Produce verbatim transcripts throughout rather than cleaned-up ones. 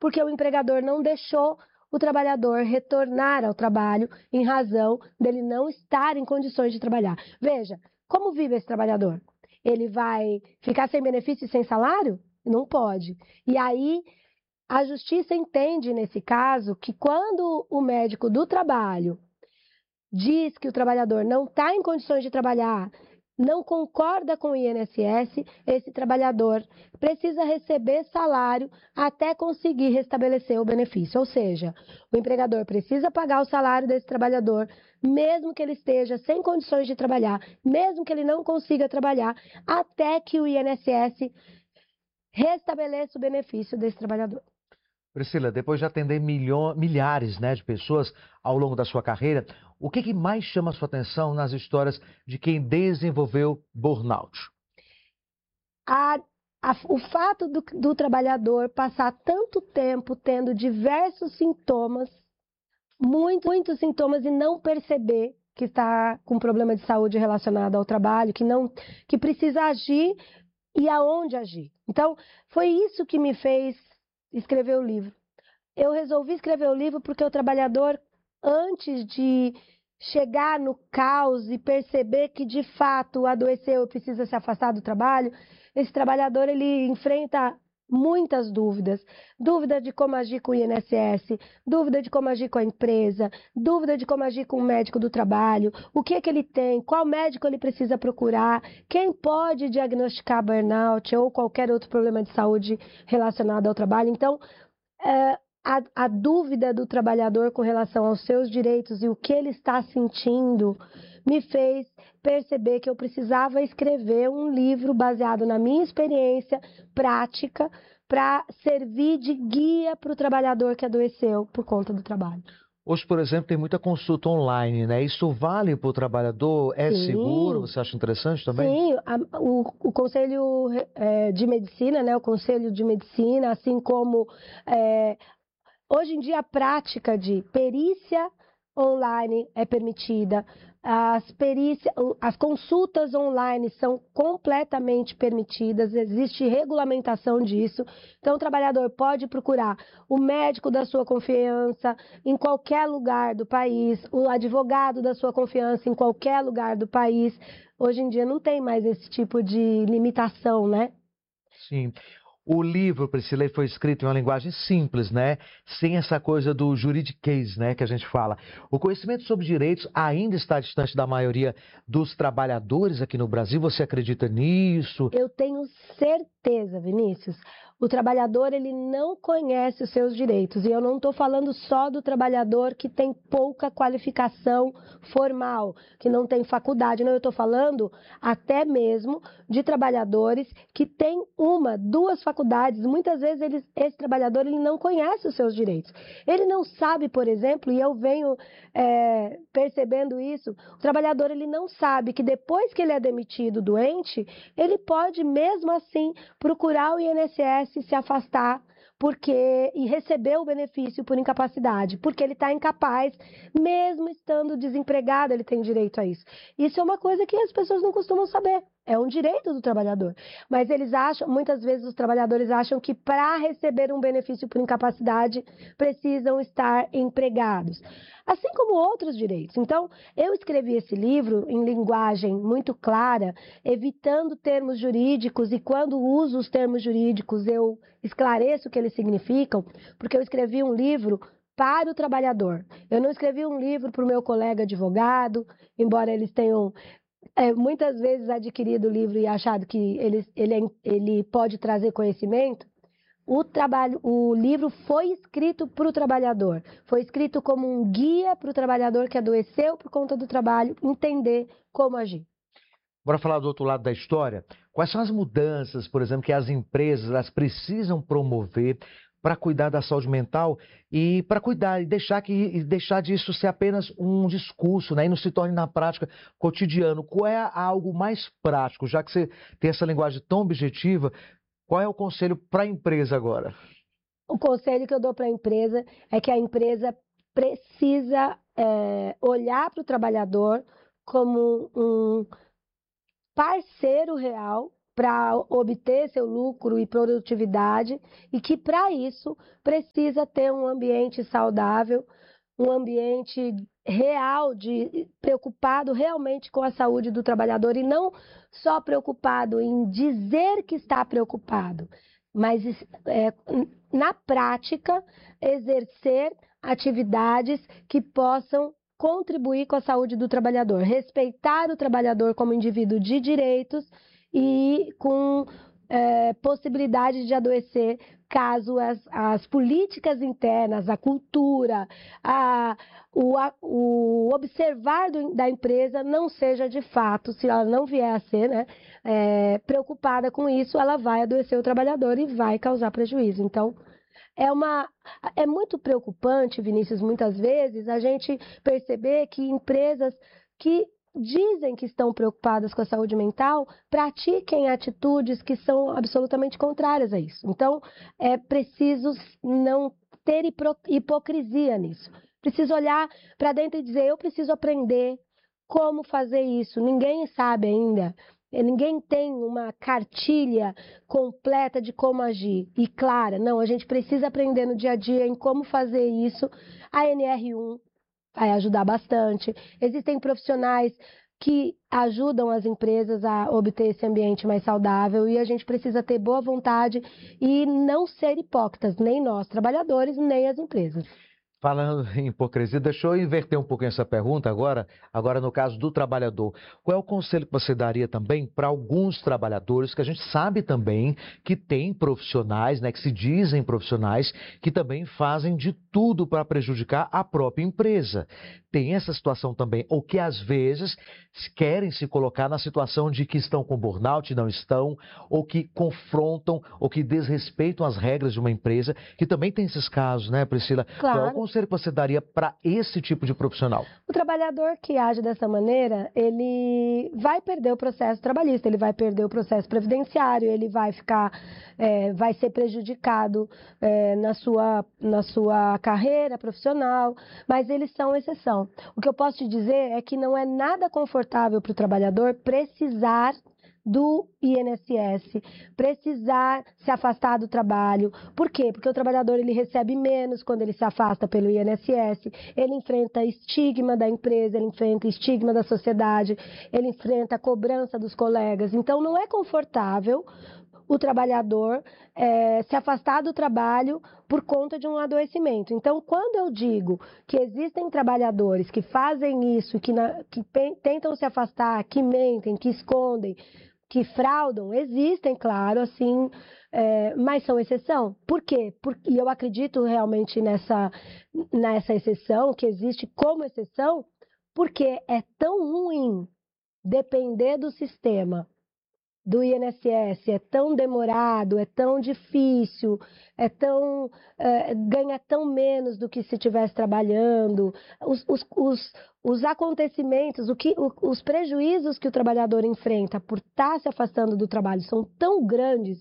porque o empregador não deixou o trabalhador retornar ao trabalho em razão dele não estar em condições de trabalhar. Veja, como vive esse trabalhador? Ele vai ficar sem benefício e sem salário? Não pode. E aí, a justiça entende, nesse caso, que quando o médico do trabalho diz que o trabalhador não está em condições de trabalhar, não concorda com o I N S S, esse trabalhador precisa receber salário até conseguir restabelecer o benefício. Ou seja, o empregador precisa pagar o salário desse trabalhador, mesmo que ele esteja sem condições de trabalhar, mesmo que ele não consiga trabalhar, até que o I N S S restabeleça o benefício desse trabalhador. Priscila, depois de atender milho... milhares, né, de pessoas ao longo da sua carreira, o que, que mais chama a sua atenção nas histórias de quem desenvolveu burnout? A, a, o fato do, do trabalhador passar tanto tempo tendo diversos sintomas, muito, muitos sintomas, e não perceber que está com problema de saúde relacionado ao trabalho, que, não, que precisa agir e aonde agir. Então, foi isso que me fez escrever o livro. Eu resolvi escrever o livro porque o trabalhador, antes de chegar no caos e perceber que de fato adoeceu e precisa se afastar do trabalho, esse trabalhador ele enfrenta muitas dúvidas. Dúvida de como agir com o I N S S, dúvida de como agir com a empresa, dúvida de como agir com o médico do trabalho, o que é que ele tem, qual médico ele precisa procurar, quem pode diagnosticar burnout ou qualquer outro problema de saúde relacionado ao trabalho. Então, é, A, a dúvida do trabalhador com relação aos seus direitos e o que ele está sentindo me fez perceber que eu precisava escrever um livro baseado na minha experiência prática para servir de guia para o trabalhador que adoeceu por conta do trabalho. Hoje, por exemplo, tem muita consulta online, né? Isso vale para o trabalhador? É Sim. seguro? Você acha interessante também? Sim, a, o, o Conselho é, de Medicina, né? O Conselho de Medicina, assim como... É, hoje em dia, a prática de perícia online é permitida, as, perícia, as consultas online são completamente permitidas, existe regulamentação disso. Então, o trabalhador pode procurar o médico da sua confiança em qualquer lugar do país, o advogado da sua confiança em qualquer lugar do país. Hoje em dia, não tem mais esse tipo de limitação, né? Sim. O livro, Priscila, foi escrito em uma linguagem simples, né? Sem essa coisa do juridiquês, né, que a gente fala. O conhecimento sobre direitos ainda está distante da maioria dos trabalhadores aqui no Brasil. Você acredita nisso? Eu tenho certeza, Vinícius. O trabalhador, ele não conhece os seus direitos. E eu não estou falando só do trabalhador que tem pouca qualificação formal, que não tem faculdade. Não, eu estou falando até mesmo de trabalhadores que têm uma, duas faculdades. Muitas vezes eles, esse trabalhador ele não conhece os seus direitos. Ele não sabe, por exemplo, e eu venho é, percebendo isso, o trabalhador ele não sabe que depois que ele é demitido doente, ele pode mesmo assim procurar o I N S S e se afastar porque, e receber o benefício por incapacidade, porque ele está incapaz, mesmo estando desempregado, ele tem direito a isso. Isso é uma coisa que as pessoas não costumam saber, é um direito do trabalhador. Mas eles acham, muitas vezes os trabalhadores acham que para receber um benefício por incapacidade, precisam estar empregados. Assim como outros direitos. Então, eu escrevi esse livro em linguagem muito clara, evitando termos jurídicos, e quando uso os termos jurídicos, eu esclareço o que eles significam, porque eu escrevi um livro para o trabalhador. Eu não escrevi um livro para o meu colega advogado, embora eles tenham é, muitas vezes adquirido o livro e achado que ele, ele, ele pode trazer conhecimento. O, trabalho, o livro foi escrito para o trabalhador, foi escrito como um guia para o trabalhador que adoeceu por conta do trabalho, entender como agir. Bora falar do outro lado da história. Quais são as mudanças, por exemplo, que as empresas elas precisam promover para cuidar da saúde mental e para cuidar e deixar, que, e deixar disso ser apenas um discurso, né, e não se torne na prática cotidiano? Qual é algo mais prático, já que você tem essa linguagem tão objetiva? Qual é o conselho para a empresa agora? O conselho que eu dou para a empresa é que a empresa precisa é, olhar para o trabalhador como um parceiro real para obter seu lucro e produtividade e que, para isso, precisa ter um ambiente saudável, um ambiente real, de, preocupado realmente com a saúde do trabalhador e não só preocupado em dizer que está preocupado, mas é, na prática exercer atividades que possam contribuir com a saúde do trabalhador, respeitar o trabalhador como indivíduo de direitos e com é, possibilidade de adoecer caso as, as políticas internas, a cultura, a, o, a, o observar do, da empresa não seja de fato, se ela não vier a ser né, é, preocupada com isso, ela vai adoecer o trabalhador e vai causar prejuízo. Então, é, uma, é muito preocupante, Vinícius, muitas vezes, a gente perceber que empresas que dizem que estão preocupadas com a saúde mental, pratiquem atitudes que são absolutamente contrárias a isso. Então, é preciso não ter hipocrisia nisso. Preciso olhar para dentro e dizer, eu preciso aprender como fazer isso. Ninguém sabe ainda, ninguém tem uma cartilha completa de como agir e clara. Não, a gente precisa aprender no dia a dia em como fazer isso. A N R um vai ajudar bastante. Existem profissionais que ajudam as empresas a obter esse ambiente mais saudável e a gente precisa ter boa vontade e não ser hipócritas, nem nós, trabalhadores, nem as empresas. Falando em hipocrisia, deixa eu inverter um pouquinho essa pergunta agora, agora no caso do trabalhador. Qual é o conselho que você daria também para alguns trabalhadores, que a gente sabe também que tem profissionais, né, que se dizem profissionais, que também fazem de tudo para prejudicar a própria empresa? Tem essa situação também, ou que às vezes querem se colocar na situação de que estão com burnout, não estão, ou que confrontam, ou que desrespeitam as regras de uma empresa, que também tem esses casos, né, Priscila? Claro. Qual é o conselho que você daria para esse tipo de profissional? O trabalhador que age dessa maneira, ele vai perder o processo trabalhista, ele vai perder o processo previdenciário, ele vai ficar, é, vai ser prejudicado é, na sua, na sua carreira profissional, mas eles são exceção. O que eu posso te dizer é que não é nada confortável para o trabalhador precisar do I N S S, precisar se afastar do trabalho. Por quê? Porque o trabalhador ele recebe menos quando ele se afasta pelo I N S S, ele enfrenta estigma da empresa, ele enfrenta estigma da sociedade, ele enfrenta a cobrança dos colegas. Então, não é confortável o trabalhador é, se afastar do trabalho por conta de um adoecimento. Então, quando eu digo que existem trabalhadores que fazem isso, que, na, que tentam se afastar, que mentem, que escondem, que fraudam, existem, claro, assim, é, mas são exceção. Por quê? Porque, e eu acredito realmente nessa, nessa exceção, que existe como exceção, porque é tão ruim depender do sistema do I N S S, é tão demorado, é tão difícil, é tão, é, ganha tão menos do que se estivesse trabalhando, os, os, os, os acontecimentos, o que, o, os prejuízos que o trabalhador enfrenta por estar se afastando do trabalho são tão grandes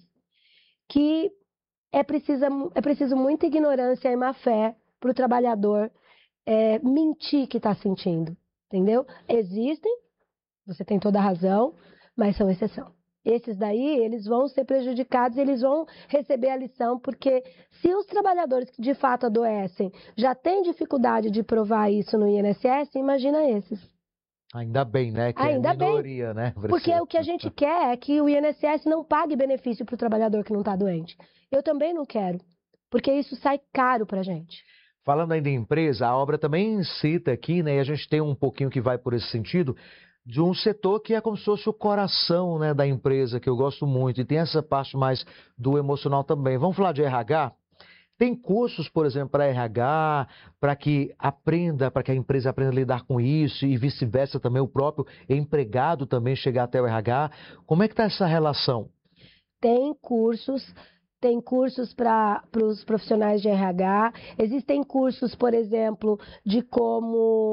que é preciso, é preciso muita ignorância e má fé para o trabalhador é, mentir que está sentindo, entendeu? Existem, você tem toda a razão, mas são exceção. Esses daí, eles vão ser prejudicados, eles vão receber a lição, porque se os trabalhadores que de fato adoecem já têm dificuldade de provar isso no I N S S, imagina esses. Ainda bem, né? Que Ainda é minoria, bem, né? Priscila? Porque o que a gente quer é que o I N S S não pague benefício para o trabalhador que não está doente. Eu também não quero, porque isso sai caro para a gente. Falando ainda em empresa, a obra também cita aqui, né? E a gente tem um pouquinho que vai por esse sentido, de um setor que é como se fosse o coração, né, da empresa, que eu gosto muito, e tem essa parte mais do emocional também. Vamos falar de R H? Tem cursos, por exemplo, para R H, para que aprenda, para que a empresa aprenda a lidar com isso e vice-versa também, o próprio empregado também chegar até o R H. Como é que está essa relação? Tem cursos, tem cursos para os profissionais de R H, existem cursos, por exemplo, de como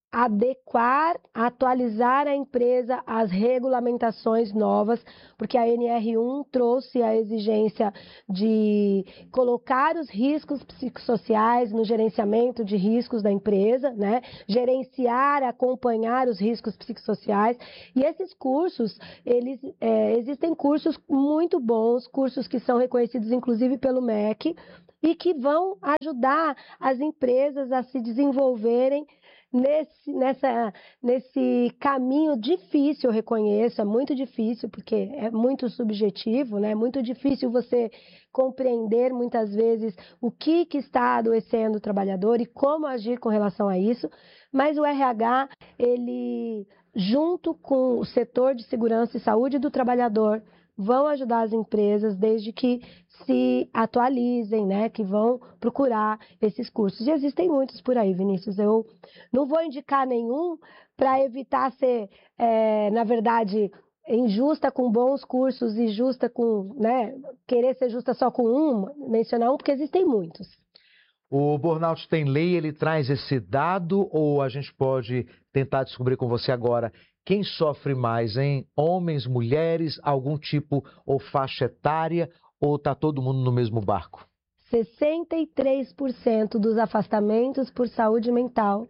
adequar, atualizar a empresa às regulamentações novas, porque a N R um trouxe a exigência de colocar os riscos psicossociais no gerenciamento de riscos da empresa, né? Gerenciar, acompanhar os riscos psicossociais. E esses cursos, eles é, existem cursos muito bons, cursos que são reconhecidos inclusive pelo M E C, e que vão ajudar as empresas a se desenvolverem Nesse, nessa, nesse caminho difícil, eu reconheço, é muito difícil, porque é muito subjetivo, né? É muito difícil você compreender, muitas vezes, o que, que está adoecendo o trabalhador e como agir com relação a isso, mas o R H, ele, junto com o setor de segurança e saúde do trabalhador, vão ajudar as empresas desde que se atualizem, né, que vão procurar esses cursos. E existem muitos por aí, Vinícius. Eu não vou indicar nenhum para evitar ser, é, na verdade, injusta com bons cursos e justa com, né, querer ser justa só com um, mencionar um, porque existem muitos. O burnout tem lei, ele traz esse dado ou a gente pode tentar descobrir com você agora quem sofre mais, hein? Homens, mulheres, algum tipo ou faixa etária, ou está todo mundo no mesmo barco? sessenta e três por cento dos afastamentos por saúde mental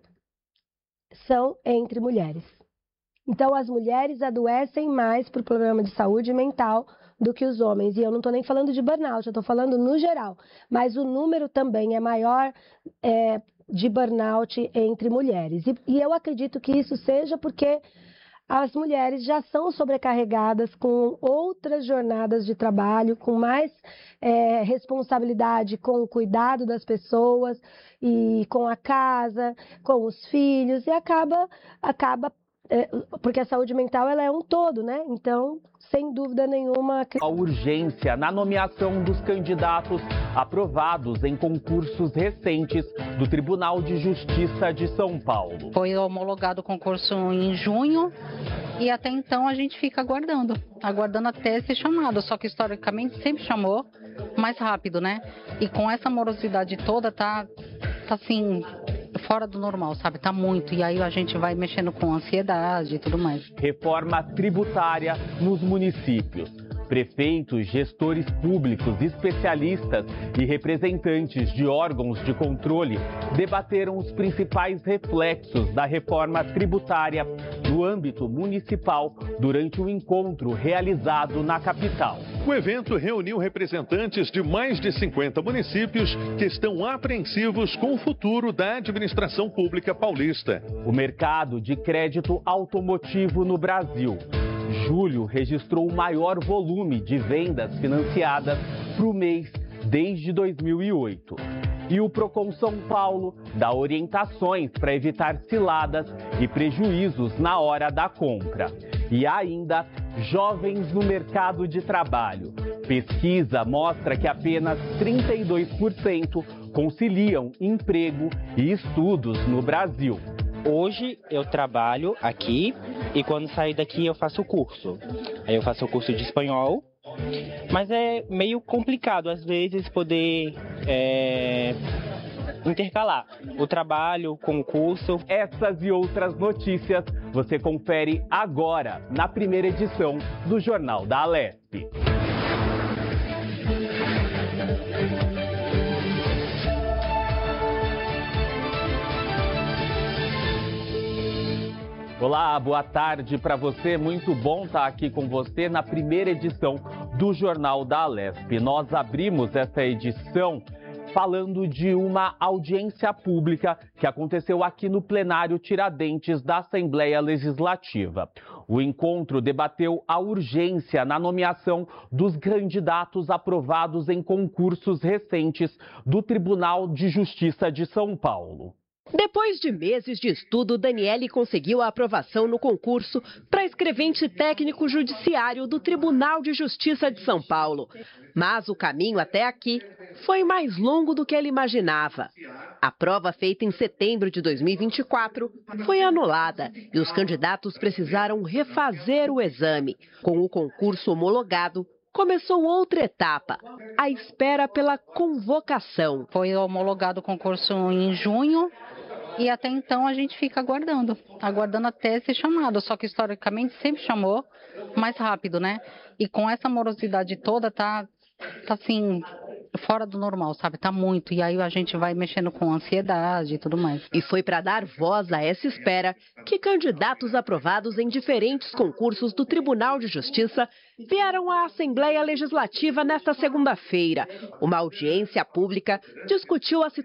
são entre mulheres. Então, as mulheres adoecem mais por problema de saúde mental do que os homens. E eu não estou nem falando de burnout, eu estou falando no geral. Mas o número também é maior é, de burnout entre mulheres. E, e eu acredito que isso seja porque as mulheres já são sobrecarregadas com outras jornadas de trabalho, com mais é, responsabilidade com o cuidado das pessoas e com a casa, com os filhos, e acaba, acaba é, porque a saúde mental ela é um todo, né? Então, sem dúvida nenhuma... A urgência na nomeação dos candidatos aprovados em concursos recentes do Tribunal de Justiça de São Paulo. Foi homologado o concurso em junho e até então a gente fica aguardando, aguardando até ser chamado, só que historicamente sempre chamou mais rápido, né? E com essa morosidade toda tá, tá assim... fora do normal, sabe? Tá muito. E aí a gente vai mexendo com ansiedade e tudo mais. Reforma tributária nos municípios. Prefeitos, gestores públicos, especialistas e representantes de órgãos de controle debateram os principais reflexos da reforma tributária no âmbito municipal durante um encontro realizado na capital. O evento reuniu representantes de mais de cinquenta municípios que estão apreensivos com o futuro da administração pública paulista. O mercado de crédito automotivo no Brasil. Julho registrou o maior volume de vendas financiadas para o mês desde dois mil e oito. E o Procon São Paulo dá orientações para evitar ciladas e prejuízos na hora da compra. E ainda, jovens no mercado de trabalho. Pesquisa mostra que apenas trinta e dois por cento conciliam emprego e estudos no Brasil. Hoje eu trabalho aqui e quando sair daqui eu faço o curso. Aí eu faço o curso de espanhol, mas é meio complicado às vezes poder é, intercalar o trabalho com o curso. Essas e outras notícias você confere agora na primeira edição do Jornal da Alesp. Olá, boa tarde para você. Muito bom estar aqui com você na primeira edição do Jornal da Alesp. Nós abrimos essa edição falando de uma audiência pública que aconteceu aqui no plenário Tiradentes da Assembleia Legislativa. O encontro debateu a urgência na nomeação dos candidatos aprovados em concursos recentes do Tribunal de Justiça de São Paulo. Depois de meses de estudo, Daniele conseguiu a aprovação no concurso para escrevente técnico judiciário do Tribunal de Justiça de São Paulo. Mas o caminho até aqui foi mais longo do que ele imaginava. A prova feita em setembro de dois mil e vinte e quatro foi anulada e os candidatos precisaram refazer o exame. Com o concurso homologado, começou outra etapa, a espera pela convocação. Foi homologado o concurso em junho E até então a gente fica aguardando, aguardando até ser chamado. Só que historicamente sempre chamou mais rápido, né? E com essa morosidade toda, tá, tá assim, fora do normal, sabe? Tá muito. E aí a gente vai mexendo com ansiedade e tudo mais. E foi para dar voz a essa espera que candidatos aprovados em diferentes concursos do Tribunal de Justiça vieram à Assembleia Legislativa nesta segunda-feira. Uma audiência pública discutiu a situação